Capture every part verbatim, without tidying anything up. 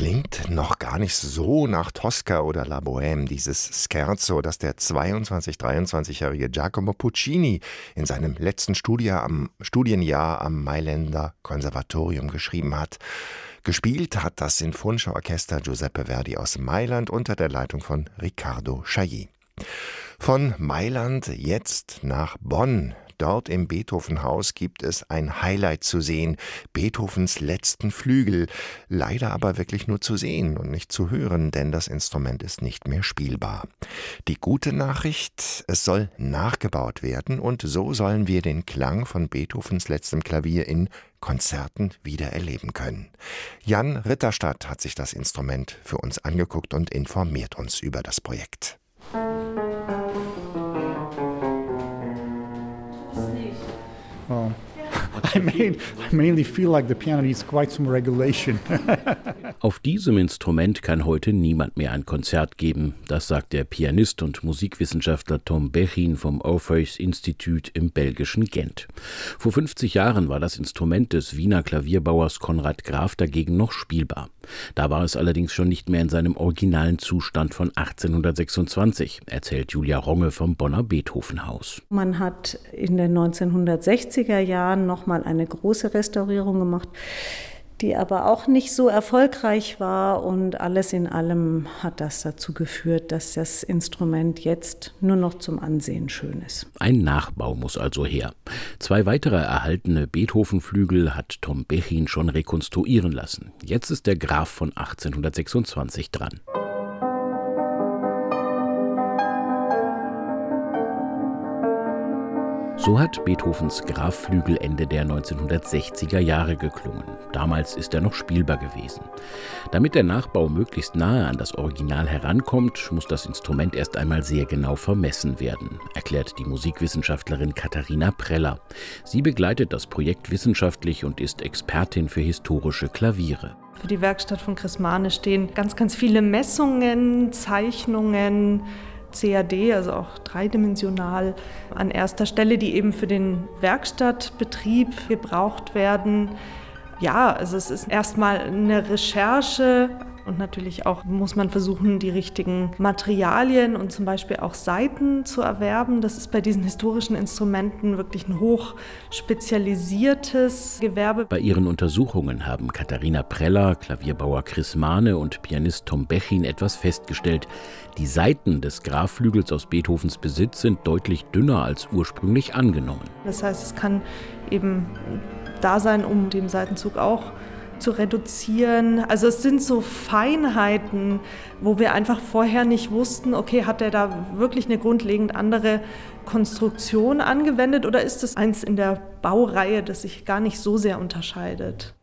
Klingt noch gar nicht so nach Tosca oder La Bohème, dieses Scherzo, das der zweiundzwanzig-, dreiundzwanzigjährige Giacomo Puccini in seinem letzten Studienjahr am, Studienjahr am Mailänder Konservatorium geschrieben hat. Gespielt hat das Sinfonische Orchester Giuseppe Verdi aus Mailand unter der Leitung von Riccardo Chailly. Von Mailand jetzt nach Bonn. Dort im Beethoven-Haus gibt es ein Highlight zu sehen, Beethovens letzten Flügel. Leider aber wirklich nur zu sehen und nicht zu hören, denn das Instrument ist nicht mehr spielbar. Die gute Nachricht, es soll nachgebaut werden und so sollen wir den Klang von Beethovens letztem Klavier in Konzerten wieder erleben können. Jan Ritterstadt hat sich das Instrument für uns angeguckt und informiert uns über das Projekt. Well, I, main, I mainly feel like the piano needs quite some regulation. Auf diesem Instrument kann heute niemand mehr ein Konzert geben. Das sagt der Pianist und Musikwissenschaftler Tom Bechin vom Orpheus Institut im belgischen Gent. Vor fünfzig Jahren war das Instrument des Wiener Klavierbauers Konrad Graf dagegen noch spielbar. Da war es allerdings schon nicht mehr in seinem originalen Zustand von achtzehnhundertsechsundzwanzig, erzählt Julia Ronge vom Bonner Beethoven-Haus. Man hat in den neunzehnhundertsechziger Jahren nochmal eine große Restaurierung gemacht, die aber auch nicht so erfolgreich war, und alles in allem hat das dazu geführt, dass das Instrument jetzt nur noch zum Ansehen schön ist. Ein Nachbau muss also her. Zwei weitere erhaltene Beethoven-Flügel hat Tom Bechin schon rekonstruieren lassen. Jetzt ist der Graf von achtzehnhundertsechsundzwanzig dran. So hat Beethovens Grafflügel Ende der neunzehnhundertsechziger Jahre geklungen. Damals ist er noch spielbar gewesen. Damit der Nachbau möglichst nahe an das Original herankommt, muss das Instrument erst einmal sehr genau vermessen werden, erklärt die Musikwissenschaftlerin Katharina Preller. Sie begleitet das Projekt wissenschaftlich und ist Expertin für historische Klaviere. Für die Werkstatt von Chris Mahne stehen ganz, ganz viele Messungen, Zeichnungen, C A D, also auch dreidimensional, an erster Stelle, die eben für den Werkstattbetrieb gebraucht werden. Ja, also es ist erstmal eine Recherche und natürlich auch muss man versuchen, die richtigen Materialien und zum Beispiel auch Saiten zu erwerben. Das ist bei diesen historischen Instrumenten wirklich ein hoch spezialisiertes Gewerbe. Bei ihren Untersuchungen haben Katharina Preller, Klavierbauer Chris Mahne und Pianist Tom Bechin etwas festgestellt. Die Saiten des Grafflügels aus Beethovens Besitz sind deutlich dünner als ursprünglich angenommen. Das heißt, es kann eben da sein, um den Saitenzug auch zu reduzieren. Also es sind so Feinheiten, wo wir einfach vorher nicht wussten, okay, hat er da wirklich eine grundlegend andere Konstruktion angewendet oder ist es eins in der Baureihe, das sich gar nicht so sehr unterscheidet?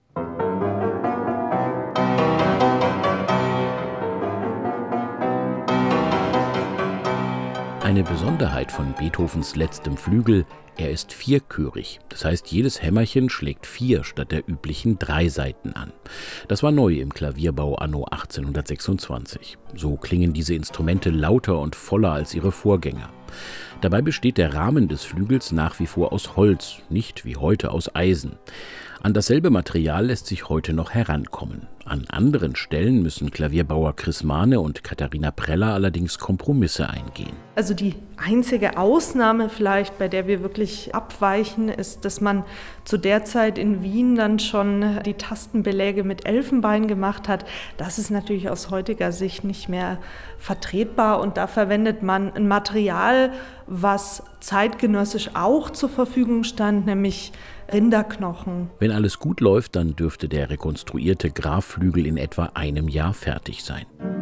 Eine Besonderheit von Beethovens letztem Flügel: er ist vierchörig. Das heißt, jedes Hämmerchen schlägt vier statt der üblichen drei Saiten an. Das war neu im Klavierbau anno achtzehnhundertsechsundzwanzig. So klingen diese Instrumente lauter und voller als ihre Vorgänger. Dabei besteht der Rahmen des Flügels nach wie vor aus Holz, nicht wie heute aus Eisen. An dasselbe Material lässt sich heute noch herankommen. An anderen Stellen müssen Klavierbauer Chris Mahne und Katharina Preller allerdings Kompromisse eingehen. Also die einzige Ausnahme vielleicht, bei der wir wirklich abweichen, ist, dass man zu der Zeit in Wien dann schon die Tastenbeläge mit Elfenbein gemacht hat. Das ist natürlich aus heutiger Sicht nicht mehr vertretbar und da verwendet man ein Material, was zeitgenössisch auch zur Verfügung stand, nämlich Rinderknochen. Wenn alles gut läuft, dann dürfte der rekonstruierte Grafflügel in etwa einem Jahr fertig sein.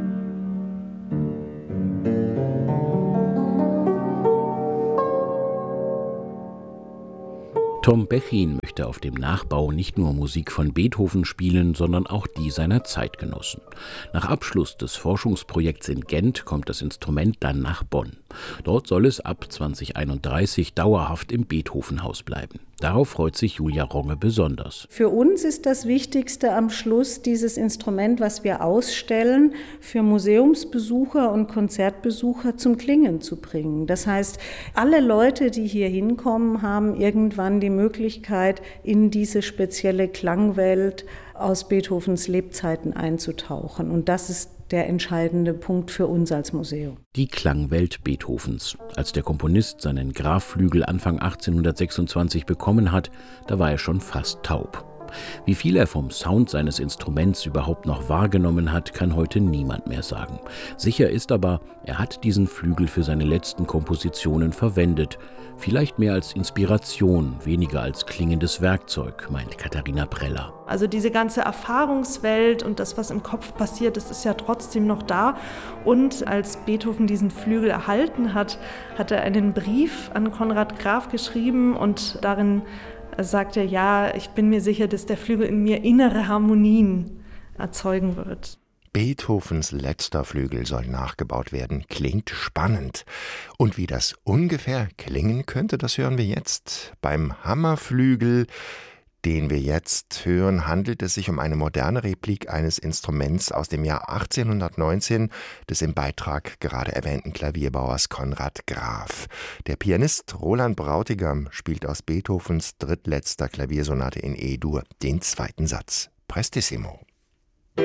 Tom Bechin möchte auf dem Nachbau nicht nur Musik von Beethoven spielen, sondern auch die seiner Zeitgenossen. Nach Abschluss des Forschungsprojekts in Gent kommt das Instrument dann nach Bonn. Dort soll es ab zweitausendeinunddreißig dauerhaft im Beethoven-Haus bleiben. Darauf freut sich Julia Ronge besonders. Für uns ist das Wichtigste am Schluss dieses Instrument, was wir ausstellen, für Museumsbesucher und Konzertbesucher zum Klingen zu bringen. Das heißt, alle Leute, die hier hinkommen, haben irgendwann die Möglichkeit, in diese spezielle Klangwelt aus Beethovens Lebzeiten einzutauchen. Und das ist der entscheidende Punkt für uns als Museum. Die Klangwelt Beethovens. Als der Komponist seinen Grafflügel Anfang achtzehnhundertsechsundzwanzig bekommen hat, da war er schon fast taub. Wie viel er vom Sound seines Instruments überhaupt noch wahrgenommen hat, kann heute niemand mehr sagen. Sicher ist aber, er hat diesen Flügel für seine letzten Kompositionen verwendet. Vielleicht mehr als Inspiration, weniger als klingendes Werkzeug, meint Katharina Preller. Also diese ganze Erfahrungswelt und das, was im Kopf passiert, das ist ja trotzdem noch da. Und als Beethoven diesen Flügel erhalten hat, hat er einen Brief an Konrad Graf geschrieben und darin sagt er, ja, ich bin mir sicher, dass der Flügel in mir innere Harmonien erzeugen wird. Beethovens letzter Flügel soll nachgebaut werden. Klingt spannend. Und wie das ungefähr klingen könnte, das hören wir jetzt. Beim Hammerflügel, den wir jetzt hören, handelt es sich um eine moderne Replik eines Instruments aus dem Jahr achtzehnhundertneunzehn des im Beitrag gerade erwähnten Klavierbauers Konrad Graf. Der Pianist Roland Brautigam spielt aus Beethovens drittletzter Klaviersonate in E-Dur den zweiten Satz. Prestissimo.